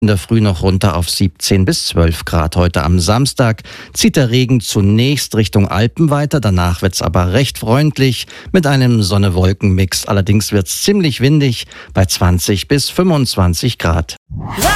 In der Früh noch runter auf 17 bis 12 Grad. Heute am Samstag zieht der Regen zunächst Richtung Alpen weiter. Danach wird's aber recht freundlich mit einem Sonne-Wolken-Mix. Allerdings wird's ziemlich windig bei 20 bis 25 Grad.